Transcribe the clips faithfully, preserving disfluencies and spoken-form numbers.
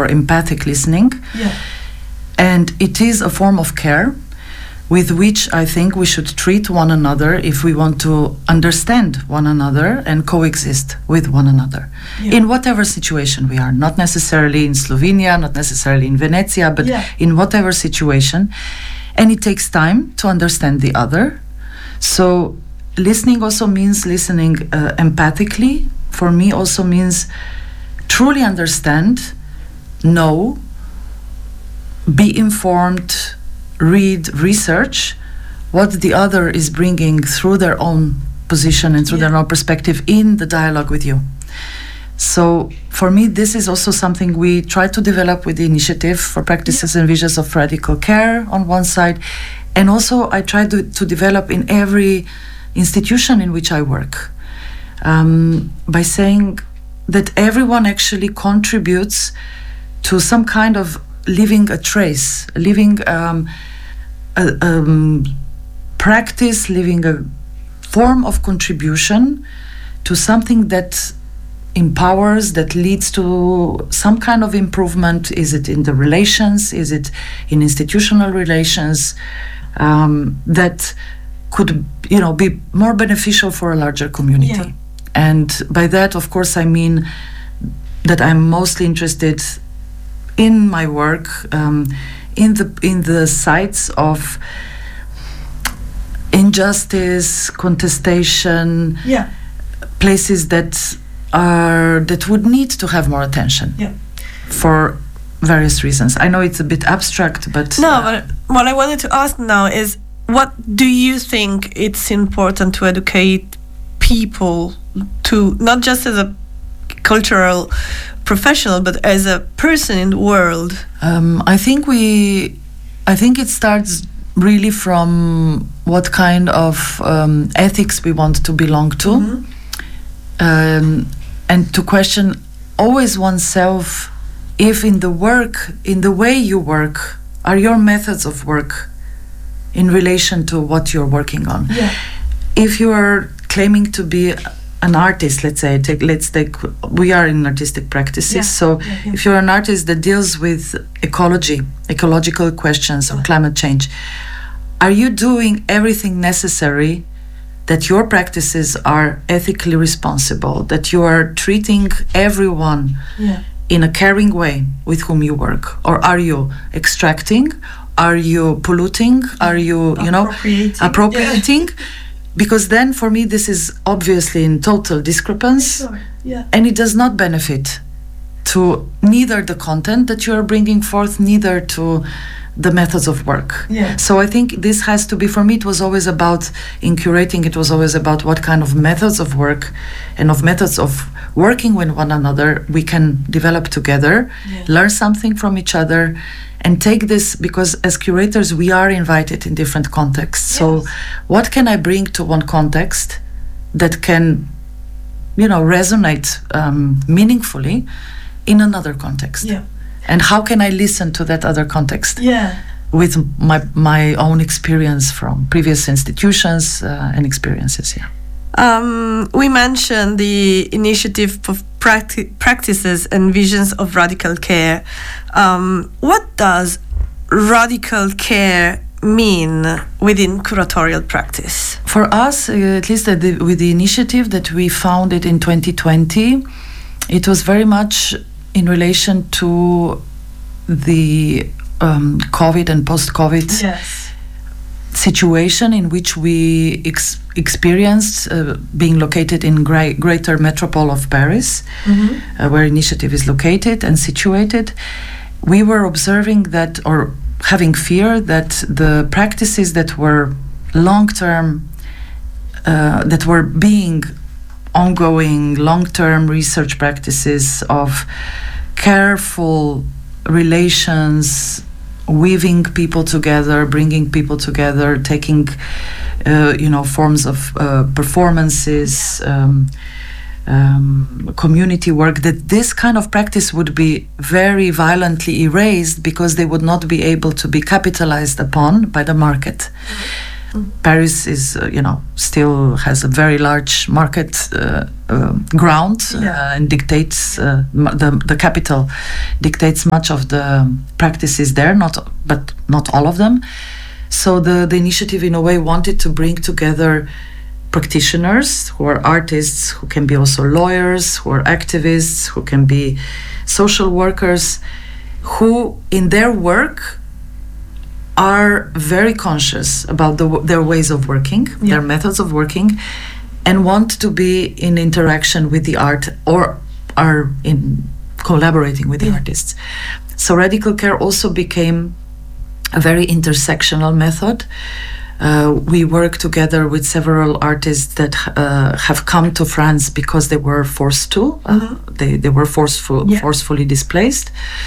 or empathic listening. Yeah. And it is a form of care with which I think we should treat one another if we want to understand one another and coexist with one another. Yeah. In whatever situation we are, not necessarily in Slovenia, not necessarily in Venezia, but yeah. in whatever situation. And it takes time to understand the other. So listening also means listening uh, empathically. For me also means truly understand, know, be informed, read, research what the other is bringing through their own position and through yeah. their own perspective in the dialogue with you. So for me, this is also something we try to develop with the Initiative for Practices yeah. and Visions of Radical Care on one side. And also I try to, to develop in every institution in which I work um, by saying that everyone actually contributes to some kind of leaving a trace, leaving um, a um, practice, leaving a form of contribution to something that empowers, that leads to some kind of improvement. Is it in the relations? Is it in institutional relations? Um, that could, you know, be more beneficial for a larger community. Yeah. And by that, of course, I mean that I'm mostly interested in my work um, in the in the sites of injustice, contestation, yeah. places that are that would need to have more attention yeah. for various reasons. I know it's a bit abstract, but no. Uh, but what I wanted to ask now is, what do you think it's important to educate people to, not just as a cultural professional, but as a person in the world? Um, I think we, I think it starts really from what kind of um, ethics we want to belong to, mm-hmm. um, and to question always oneself if in the work, in the way you work, are your methods of work in relation to what you're working on. Yeah. If you are claiming to be an artist, let's say, take, let's take, we are in artistic practices, yeah. so yeah, yeah. if you're an artist that deals with ecology, ecological questions or climate change, are you doing everything necessary that your practices are ethically responsible, that you are treating everyone yeah. in a caring way with whom you work? Or are you extracting? Are you polluting? Are you, you know, appropriating? appropriating? Yeah. Because then for me this is obviously in total discrepancy, sure. yeah. and it does not benefit to neither the content that you are bringing forth, neither to the methods of work. Yeah. So I think this has to be, for me it was always about, in curating, it was always about what kind of methods of work and of methods of working with one another we can develop together, yeah. learn something from each other, and take this, because as curators we are invited in different contexts. Yes. So what can I bring to one context that can, you know, resonate um, meaningfully in another context? Yeah. And how can I listen to that other context? Yeah. With my my own experience from previous institutions uh, and experiences, yeah. Um, we mentioned the Initiative for Practi- Practices and Visions of Radical Care. Um, what does radical care mean within curatorial practice? For us, uh, at least at the, with the initiative that we founded in twenty twenty, it was very much in relation to the um, COVID and post-COVID yes. situation in which we ex- experienced uh, being located in gra- greater metropole of Paris, mm-hmm. uh, where Initiative is located and situated. We were observing that, or having fear that the practices that were long-term, uh, that were being ongoing long-term research practices of careful relations, weaving people together, bringing people together, taking, uh, you know, forms of uh, performances, um, um, community work, that this kind of practice would be very violently erased because they would not be able to be capitalized upon by the market. Mm. Paris is, uh, you know, still has a very large market uh, uh, ground yeah. uh, and dictates uh, the the capital dictates much of the practices there. Not, but not all of them. So the the initiative, in a way, wanted to bring together practitioners who are artists, who can be also lawyers, who are activists, who can be social workers, who in their work are very conscious about the, their ways of working, yeah. their methods of working, and want to be in interaction with the art or are in collaborating with the yeah. artists. So Radical Care also became a very intersectional method. Uh, we work together with several artists that uh, have come to France because they were forced to. Mm-hmm. Uh, they, they were forceful, yeah. forcefully displaced.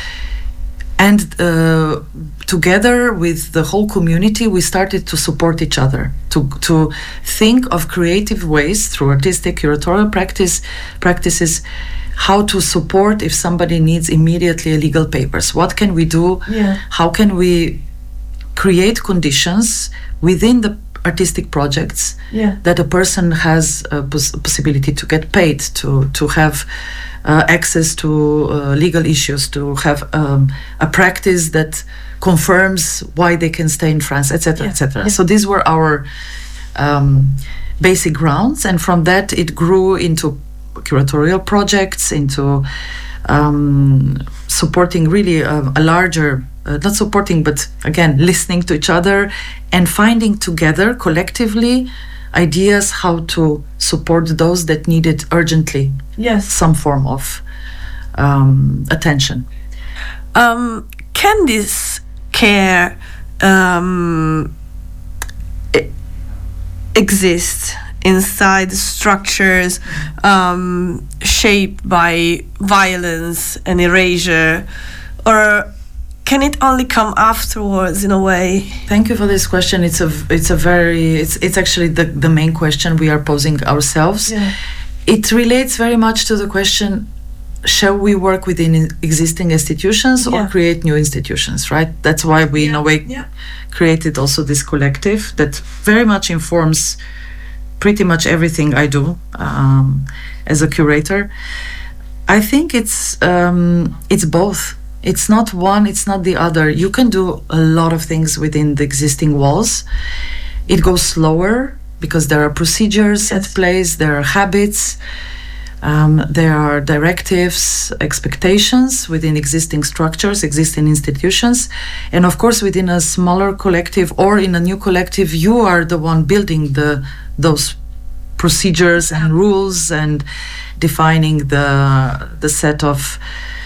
And uh, together with the whole community, we started to support each other, to to think of creative ways through artistic curatorial practice practices, how to support if somebody needs immediately legal papers. What can we do? Yeah. How can we create conditions within the artistic projects yeah. that a person has a pos- possibility to get paid, to to have uh, access to uh, legal issues, to have um, a practice that confirms why they can stay in France, et cetera, yeah. et cetera. Yeah. So these were our um, basic grounds, and from that it grew into curatorial projects, into um, supporting really a, a larger. Uh, not supporting, but again, listening to each other and finding together collectively ideas how to support those that needed urgently yes. some form of um, attention. Um, can this care um, e- exist inside structures um, shaped by violence and erasure, or can it only come afterwards in a way? Thank you for this question. It's a it's a very it's it's actually the, the main question we are posing ourselves. Yeah. It relates very much to the question: shall we work within existing institutions yeah. or create new institutions? Right. That's why we, yeah. in a way, yeah. created also this collective that very much informs pretty much everything I do um, as a curator. I think it's um, it's both. It's not one, it's not the other. You can do a lot of things within the existing walls. It goes slower because there are procedures yes. at place, there are habits, um, there are directives, expectations within existing structures, existing institutions. And of course, within a smaller collective or in a new collective, you are the one building the those procedures and rules and defining the the set of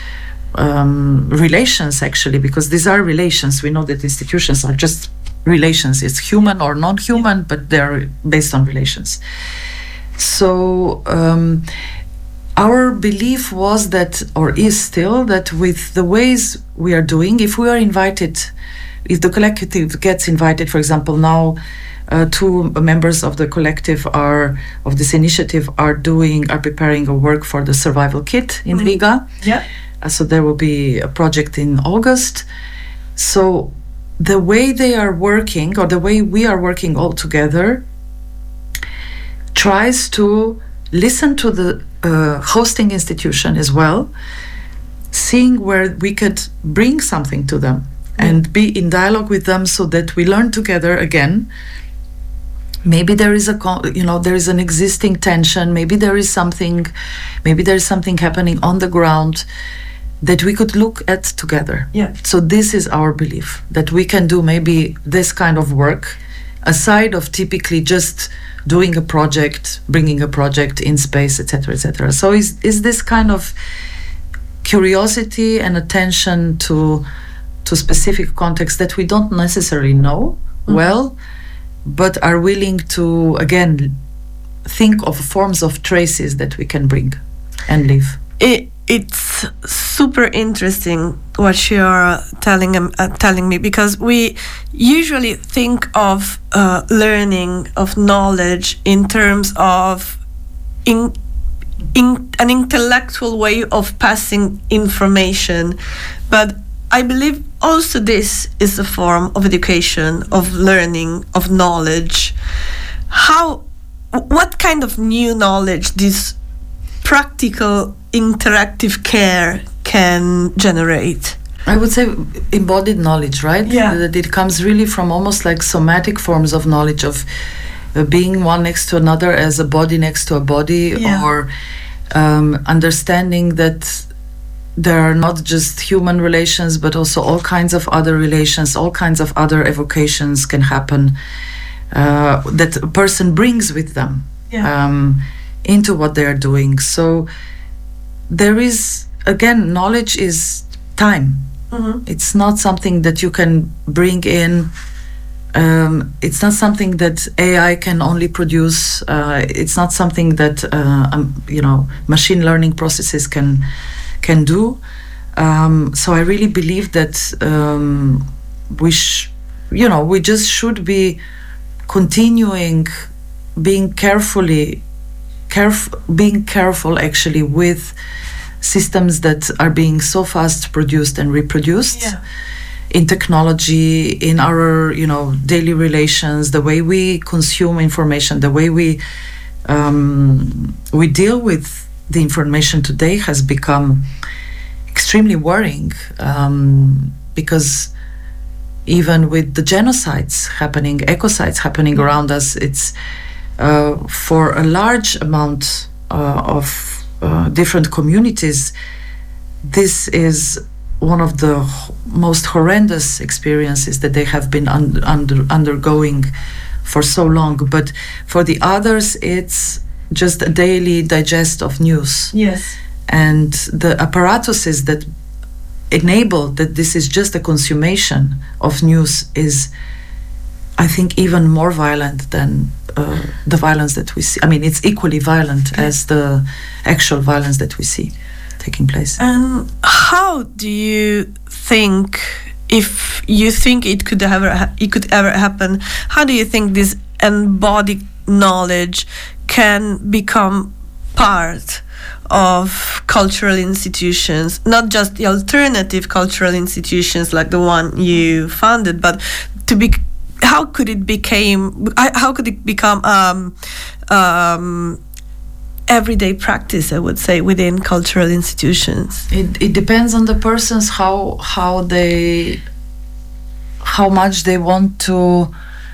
Um, relations, actually, because these are relations. We know that institutions are just relations. It's human or non-human, yeah. but they're based on relations. So um, our belief was that, or is still, that with the ways we are doing, if we are invited, if the collective gets invited, for example, now uh, two members of the collective are, of this initiative are doing, are preparing a work for the survival kit in mm-hmm. Riga. Yeah. So there will be a project in August. So the way they are working, or the way we are working all together, tries to listen to the uh, hosting institution as well, seeing where we could bring something to them yeah. and be in dialogue with them so that we learn together again. Maybe there is a, you know, there is an existing tension. Maybe there is something, maybe there is something happening on the ground that we could look at together. Yeah. So this is our belief, that we can do maybe this kind of work aside of typically just doing a project, bringing a project in space, et cetera, et cetera. So is is this kind of curiosity and attention to to specific contexts that we don't necessarily know mm-hmm. well, but are willing to again think of forms of traces that we can bring and leave. It, it's super interesting what you're telling um, uh, telling me, because we usually think of uh, learning, of knowledge in terms of in, in an intellectual way of passing information, but I believe also this is a form of education, of learning, of knowledge. How, what kind of new knowledge this practical interactive care can generate? I would say embodied knowledge, right? Yeah. That it comes really from almost like somatic forms of knowledge, of uh, being one next to another as a body next to a body, Yeah. or um, understanding that there are not just human relations, but also all kinds of other relations, all kinds of other evocations can happen uh, that a person brings with them Yeah. um, into what they are doing. So there is, again, knowledge is time. Mhm. It's not something that you can bring in. Um, it's not something that A I can only produce. Uh, it's not something that uh, um, you know machine learning processes can can do. Um, so I really believe that um, we, sh- you know, we just should be continuing being carefully, caref- being careful actually with systems that are being so fast produced and reproduced. Yeah. In technology, in our you know daily relations, the way we consume information, the way we um, we deal with the information today has become extremely worrying, um, because even with the genocides happening, ecocides happening around us, it's uh, for a large amount uh, of uh, different communities, this is one of the h- most horrendous experiences that they have been un- under, undergoing for so long. But for the others, it's just a daily digest of news. Yes. And the apparatuses that enable that this is just a consummation of news is, I think, even more violent than uh, the violence that we see. I mean, it's equally violent as the actual violence that we see taking place. And how do you think, if you think it could ever ha- it could ever happen, how do you think this embodied knowledge can become part of cultural institutions, not just the alternative cultural institutions like the one you founded, but to be, how could it became, how could it become um, um, everyday practice, I would say, within cultural institutions? It, it depends on the persons how how they how much they want to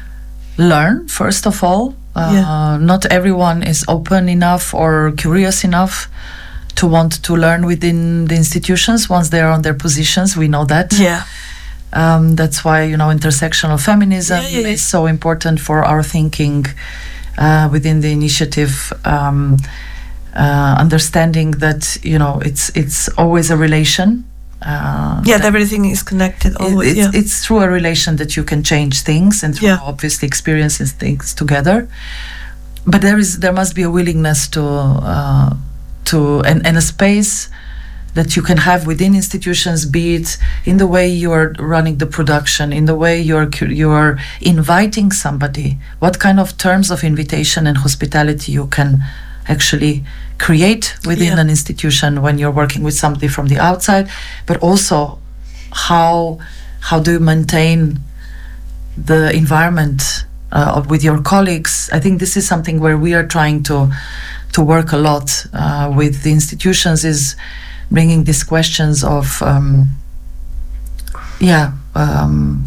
learn. First of all, uh, Yeah. not everyone is open enough or curious enough to want to learn within the institutions once they are on their positions. We know that. Yeah. Um, that's why you know intersectional feminism Yeah, yeah, yeah. is so important for our thinking uh, within the initiative. Um, uh, understanding that you know it's it's always a relation. Uh, Yeah, that everything is connected it- always. it's, yeah. it's through a relation that you can change things and through Yeah. obviously experiencing things together. But there is there must be a willingness to uh, to and, and a space that you can have within institutions, be it in the way you are running the production, in the way you're cu- you're inviting somebody, what kind of terms of invitation and hospitality you can actually create within Yeah. an institution when you're working with somebody from the outside, but also how how do you maintain the environment uh, with your colleagues. I think this is something where we are trying to to work a lot uh, with the institutions, is bringing these questions of um, yeah um,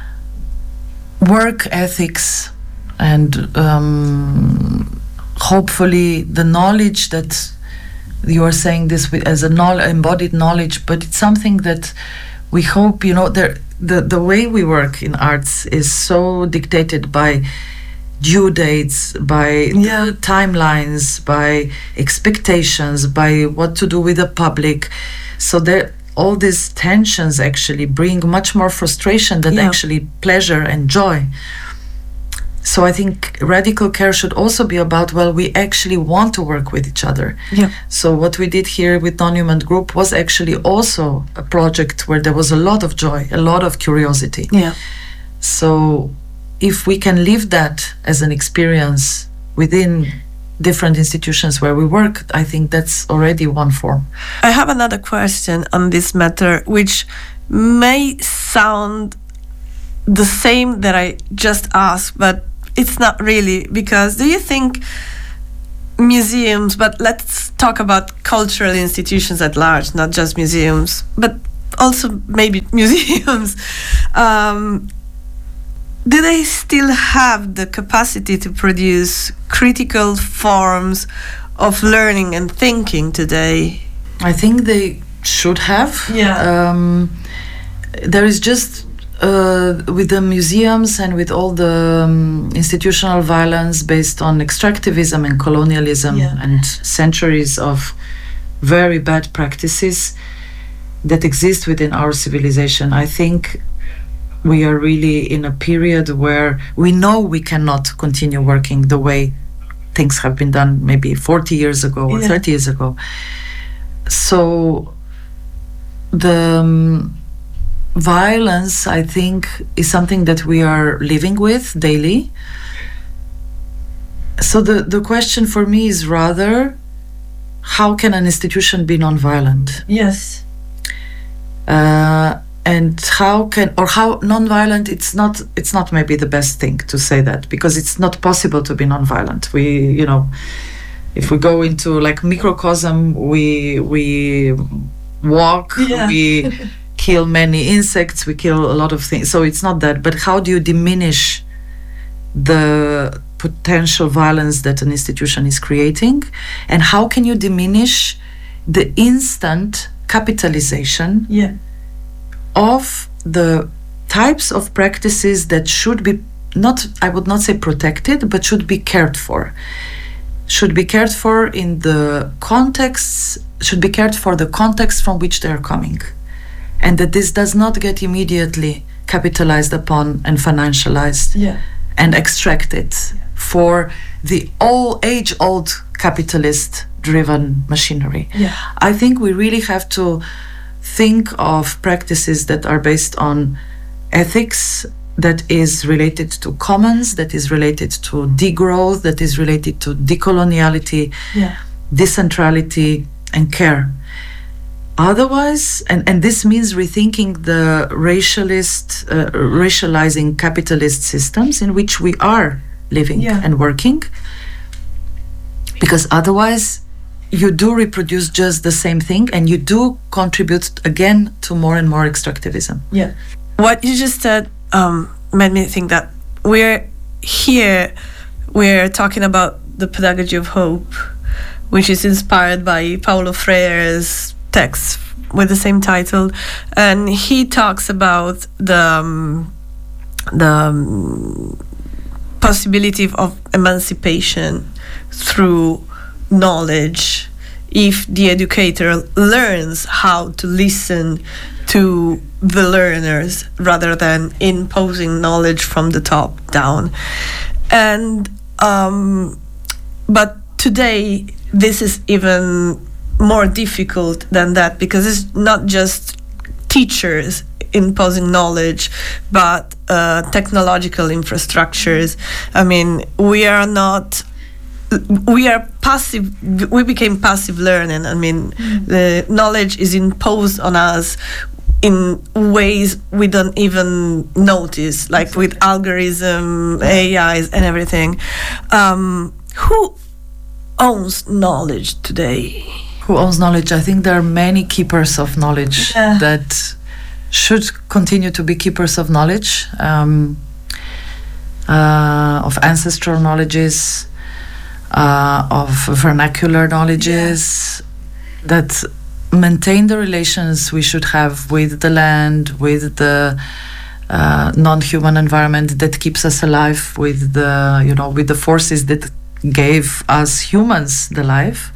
work ethics and um, hopefully the knowledge that you are saying this with, as a knowl- embodied knowledge, but it's something that we hope, you know, there, the, the way we work in arts is so dictated by due dates, by Yeah. the timelines, by expectations, by what to do with the public. So there, all these tensions actually bring much more frustration than Yeah. actually pleasure and joy. So I think radical care should also be about, well, we actually want to work with each other. Yeah. So what we did here with Non-Human Group was actually also a project where there was a lot of joy, a lot of curiosity. Yeah. So if we can live that as an experience within different institutions where we work, I think that's already one form. I have another question on this matter, which may sound the same that I just asked, but it's not really, because do you think museums, but let's talk about cultural institutions at large, not just museums, but also maybe museums, um, do they still have the capacity to produce critical forms of learning and thinking today? I think they should have. Yeah. Um, there is just uh, with the museums and with all the um, institutional violence based on extractivism and colonialism Yeah. and centuries of very bad practices that exist within our civilization. I think we are really in a period where we know we cannot continue working the way things have been done maybe forty years ago or Yeah. thirty years ago. So the um, violence, I think, is something that we are living with daily. So the, the question for me is rather, how can an institution be non-violent? Yes. Uh, and how can, or how non-violent, it's not, it's not maybe the best thing to say that, because it's not possible to be non-violent. We, you know, if we go into like microcosm, we we walk, Yeah. we kill many insects, we kill a lot of things. So it's not that. But how do you diminish the potential violence that an institution is creating? And how can you diminish the instant capitalization Yeah. of the types of practices that should be not, I would not say protected, but should be cared for? Should be cared for in the contexts, should be cared for the context from which they are coming. And that this does not get immediately capitalized upon and financialized Yeah. and extracted for the all age-old capitalist-driven machinery. Yeah. I think we really have to think of practices that are based on ethics, that is related to commons, that is related to degrowth, that is related to decoloniality, Yeah. decentrality, and care. Otherwise, and, and this means rethinking the racialist, uh, racializing capitalist systems in which we are living Yeah. and working, because otherwise you do reproduce just the same thing and you do contribute again to more and more extractivism. Yeah. What you just said um, made me think that we're here, we're talking about the pedagogy of hope, which is inspired by Paulo Freire's text with the same title, and he talks about the um, the um, possibility of emancipation through knowledge if the educator learns how to listen to the learners rather than imposing knowledge from the top down. And um, but today this is even more difficult than that, because it's not just teachers imposing knowledge, but uh, technological infrastructures. I mean, we are not we are passive, we became passive learning. I mean, mm. the knowledge is imposed on us in ways we don't even notice, like exactly. with algorithm, A Is and everything. Um, who owns knowledge today? Who owns knowledge? I think there are many keepers of knowledge yeah. that should continue to be keepers of knowledge, um, uh, of ancestral knowledges, uh, of vernacular knowledges, yeah. that maintain the relations we should have with the land, with the uh, non-human environment that keeps us alive, with the, you know, with the forces that gave us humans the life.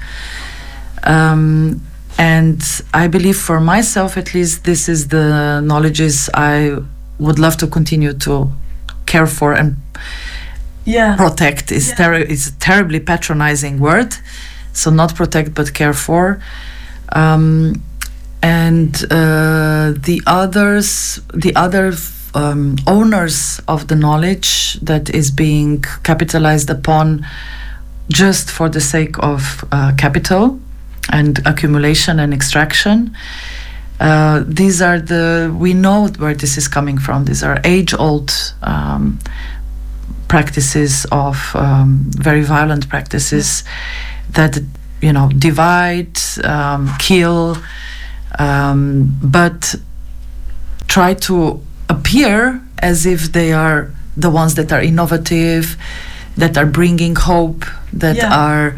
Um, and I believe, for myself at least, this is the knowledges I would love to continue to care for and yeah. protect. Is yeah. ter- is a terribly patronizing word, so not protect but care for. Um, and uh, the others, the other um, owners of the knowledge that is being capitalized upon just for the sake of uh, capital and accumulation and extraction, Uh, these are the, we know where this is coming from. These are age-old um, practices of um, very violent practices that, you know, divide, um, kill, um, but try to appear as if they are the ones that are innovative, that are bringing hope, that Yeah. are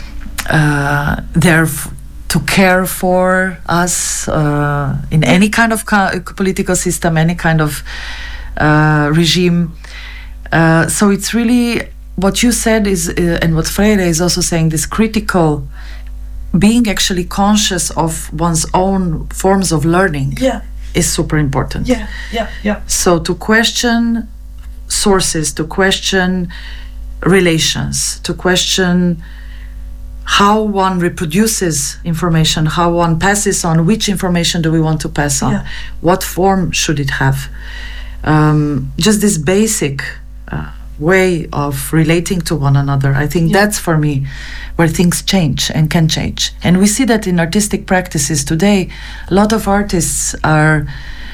uh, there f- to care for us uh, in any kind of co- political system, any kind of uh, regime. Uh, so it's really what you said is, uh, and what Freire is also saying, this critical being actually conscious of one's own forms of learning Yeah. is super important. Yeah. Yeah. Yeah. So to question sources, to question relations, to question how one reproduces information, how one passes on, which information do we want to pass on, Yeah. what form should it have. Um, just this basic uh, way of relating to one another. I think Yeah. that's for me where things change and can change. And we see that in artistic practices today. A lot of artists are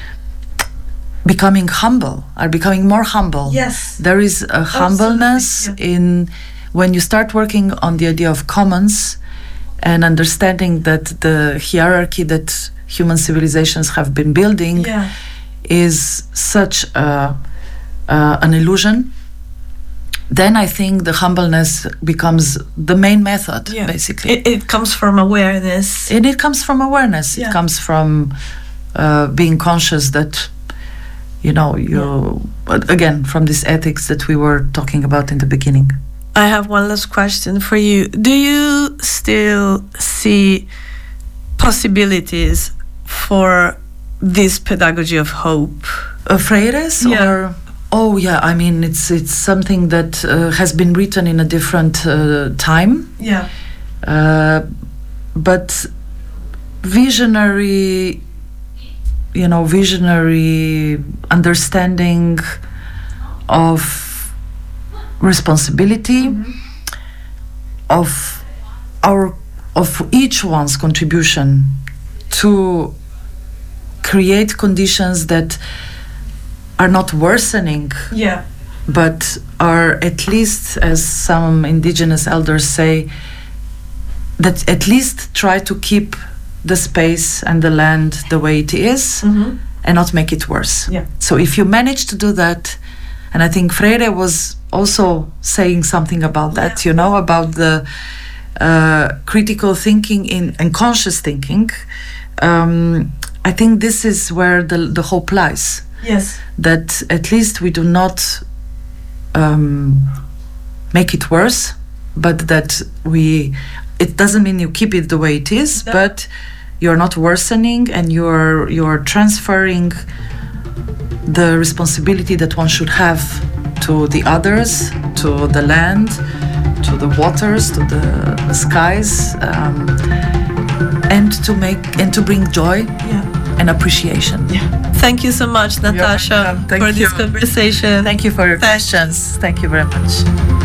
becoming humble, are becoming more humble. Yes. There is a humbleness yeah. in when you start working on the idea of commons and understanding that the hierarchy that human civilizations have been building Yeah. is such a, uh, an illusion. Then I think the humbleness becomes the main method, Yeah. basically. It, it comes from awareness. And it comes from awareness. Yeah. It comes from uh, being conscious that, you know, you but again from this ethics that we were talking about in the beginning. I have one last question for you. Do you still see possibilities for this pedagogy of hope? Uh, Freires Yeah. or oh yeah, I mean it's it's something that uh, has been written in a different uh, time, Yeah. uh, but visionary, you know, visionary understanding of responsibility, of our of each one's contribution to create conditions that are not worsening Yeah. but are at least, as some indigenous elders say, that at least try to keep the space and the land the way it is Mm-hmm. and not make it worse. Yeah. So if you manage to do that, and I think Freire was also saying something about that, Yeah. you know, about the uh, critical thinking in and conscious thinking. Um, I think this is where the the hope lies. Yes. That at least we do not um, make it worse, but that we. It doesn't mean you keep it the way it is, No. but you're not worsening, and you're you're transferring the responsibility that one should have to the others, to the land, to the waters, to the, the skies, um, and to make and to bring joy Yeah. and appreciation. Yeah. Thank you so much, Natasha, welcome. Thank for this you. conversation. Thank you for your Thank- questions. Thank you very much.